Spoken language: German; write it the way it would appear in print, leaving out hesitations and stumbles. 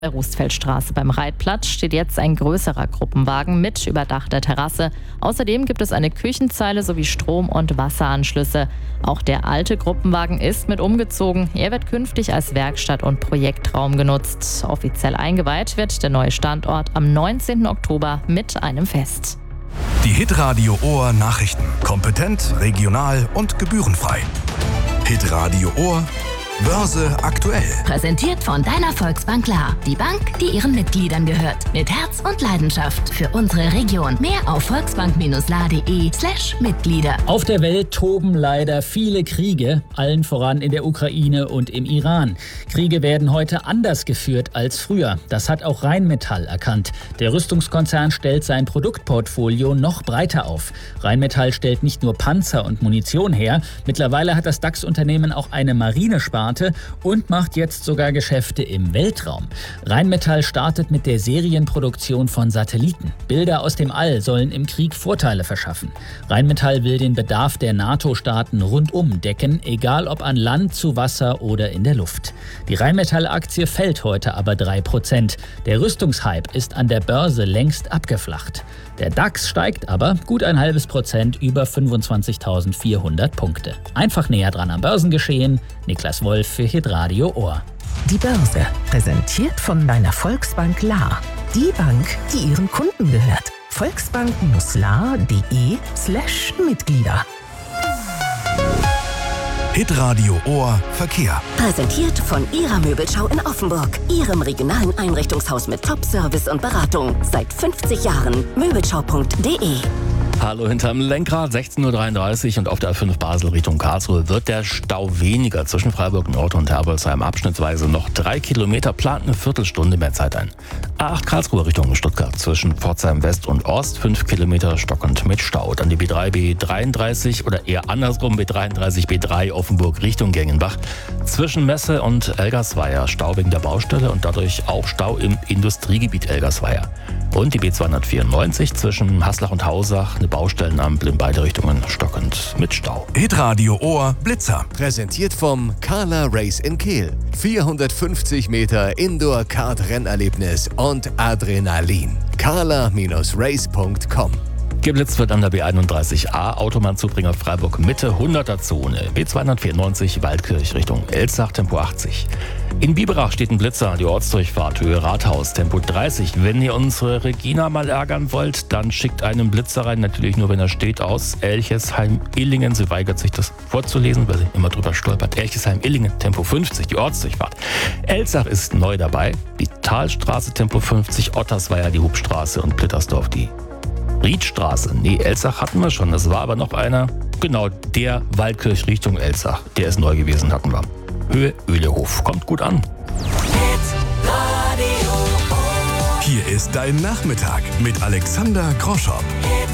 der Rustfeldstraße beim Reitplatz steht jetzt ein größerer Gruppenwagen mit überdachter Terrasse. Außerdem gibt es eine Küchenzeile sowie Strom- und Wasseranschlüsse. Auch der alte Gruppenwagen ist mit umgezogen. Er wird künftig als Werkstatt und Projektraum genutzt. Offiziell eingeweiht wird der neue Standort am 19. Oktober mit einem Fest. Die Hitradio Ohr Nachrichten. Kompetent, regional und gebührenfrei. Hitradio Ohr Börse aktuell. Präsentiert von deiner Volksbank Klar. Die Bank, die ihren Mitgliedern gehört. Mit Herz und Leidenschaft für unsere Region. Mehr auf volksbank-la.de/Mitglieder. Auf der Welt toben leider viele Kriege, allen voran in der Ukraine und im Iran. Kriege werden heute anders geführt als früher. Das hat auch Rheinmetall erkannt. Der Rüstungskonzern stellt sein Produktportfolio noch breiter auf. Rheinmetall stellt nicht nur Panzer und Munition her. Mittlerweile hat das DAX-Unternehmen auch eine Marinesparte und macht jetzt sogar Geschäfte im Weltraum. Rheinmetall startet mit der Serienproduktion von Satelliten. Bilder aus dem All sollen im Krieg Vorteile verschaffen. Rheinmetall will den Bedarf der NATO-Staaten rundum decken, egal ob an Land, zu Wasser oder in der Luft. Die Rheinmetall-Aktie fällt heute aber 3%. Der Rüstungshype ist an der Börse längst abgeflacht. Der DAX steigt aber gut 0,5% über 25.400 Punkte. Einfach näher dran am Börsengeschehen. Niklas Wolf für Hitradio Ohr. Die Börse, präsentiert von deiner Volksbank La. Die Bank, die ihren Kunden gehört. volksbank-la.de/Mitglieder. Hitradio Ohr Verkehr. Präsentiert von Ihrer Möbelschau in Offenburg. Ihrem regionalen Einrichtungshaus mit Top-Service und Beratung. Seit 50 Jahren. Möbelschau.de. Hallo hinterm Lenkrad, 16.33 Uhr und auf der A5 Basel Richtung Karlsruhe wird der Stau weniger. Zwischen Freiburg Nord und Herbolzheim abschnittsweise noch 3 Kilometer, plant eine Viertelstunde mehr Zeit ein. A8 Karlsruhe Richtung Stuttgart, zwischen Pforzheim West und Ost 5 Kilometer stockend mit Stau. Dann die B3, B33 oder eher andersrum B33, B3 Offenburg Richtung Gengenbach. Zwischen Messe und Elgersweier Stau wegen der Baustelle und dadurch auch Stau im Industriegebiet Elgersweier. Und die B294 zwischen Haslach und Hausach, eine Baustellenampel in beide Richtungen stockend mit Stau. Hitradio Ohr Blitzer. Präsentiert vom Carla Race in Kehl. 450 Meter Indoor-Kart-Rennerlebnis und Adrenalin. carla-race.com. Geblitzt wird an der B31a, Autobahnzubringer Freiburg Mitte, 100er-Zone. B294 Waldkirch Richtung Elzach, Tempo 80. In Biberach steht ein Blitzer, die Ortsdurchfahrt, Höhe Rathaus, Tempo 30. Wenn ihr unsere Regina mal ärgern wollt, dann schickt einen Blitzer rein, natürlich nur, wenn er steht, aus Elchesheim-Illingen. Sie weigert sich, das vorzulesen, weil sie immer drüber stolpert. Elchesheim-Illingen, Tempo 50, die Ortsdurchfahrt. Elzach ist neu dabei, die Talstraße, Tempo 50, Ottersweier, die Hubstraße und Blittersdorf, die Riedstraße. Nee, Elzach hatten wir schon. Das war aber noch einer. Genau, der Waldkirch Richtung Elzach. Der ist neu gewesen, hatten wir. Höhe Ölehof. Kommt gut an. Hier ist dein Nachmittag mit Alexander Groschopp.